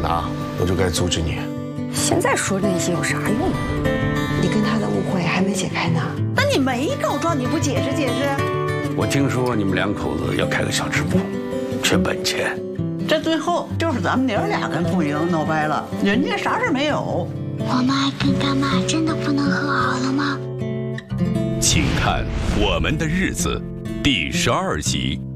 拿，我就该阻止你。 现在说那些有啥用？ 你跟他的误会还没解开呢。 那你没告状，你不解释解释？ 我听说你们两口子要开个小吃部，缺本钱。 这最后就是咱们娘俩跟傅莹闹掰了，人家啥事没有。 我妈跟干妈真的不能和好了吗？ 请看《我们的日子》第12集。